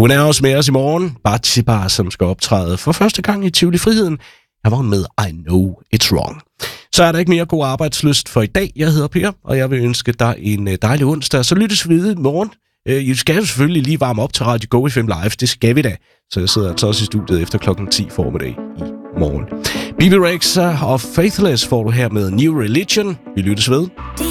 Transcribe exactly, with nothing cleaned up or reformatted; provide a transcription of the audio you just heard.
Hun er også med os i morgen. Batsiba, som skal optræde for første gang i Tivoli Friheden. Jeg var med I Know It's Wrong. Så er der ikke mere god arbejdslyst for i dag. Jeg hedder Per, og jeg vil ønske dig en dejlig onsdag. Så lyttes vi ved i morgen. I skal jo selvfølgelig lige varme op til Radio Go F M Live. Det skal vi da. Så jeg sidder altså også i studiet efter klokken ti formiddag i morgen. B B Rexha og Faithless får du her med New Religion. Vi lyttes ved.